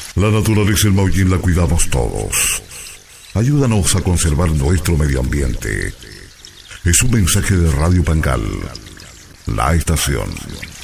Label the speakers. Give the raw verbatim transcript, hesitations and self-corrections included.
Speaker 1: La naturaleza en Maullín la cuidamos todos. Ayúdanos a conservar nuestro medio ambiente. Es un mensaje de Radio Pangal, la estación.